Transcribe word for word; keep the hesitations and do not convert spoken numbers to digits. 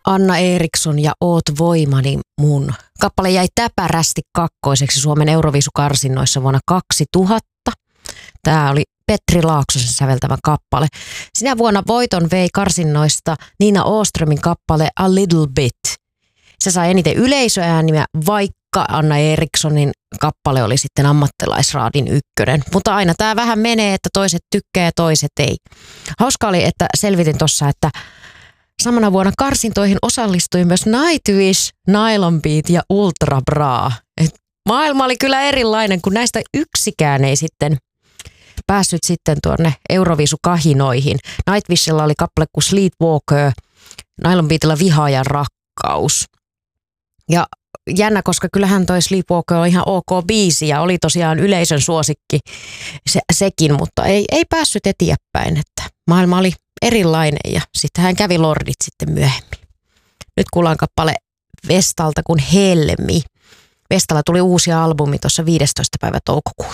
Anna Eriksson ja Oot voimani mun. Kappale jäi täpärästi kakkoiseksi Suomen Euroviisukarsinnoissa vuonna kaksituhatta. Tämä oli Petri Laaksosen säveltävä kappale. Sinä vuonna voiton vei karsinnoista Nina Åströmin kappale A Little Bit. Se sai eniten yleisöääniä, vaikka Anna Erikssonin kappale oli sitten ammattilaisraadin ykkönen. Mutta aina tämä vähän menee, että toiset tykkää ja toiset ei. Hauska oli, että selvitin tuossa, että samana vuonna karsintoihin osallistui myös Nightwish, Nylon Beat ja Ultra Bra. Et maailma oli kyllä erilainen, kun näistä yksikään ei sitten päässyt sitten tuonne Euroviisukahinoihin. Nightwishilla oli kappale kuin Sleepwalker, Nylon Beatilla Viha ja rakkaus. Ja jännä, koska kyllähän toi Sleepwalker on ihan ok biisi ja oli tosiaan yleisön suosikki se, sekin, mutta ei, ei päässyt eteenpäin, että maailma oli erilainen ja sitten hän kävi Lordit sitten myöhemmin. Nyt kuullaan kappale Vestalta kuin Helmi. Vestalla tuli uusi albumi tuossa viidestoista päivä toukokuuta.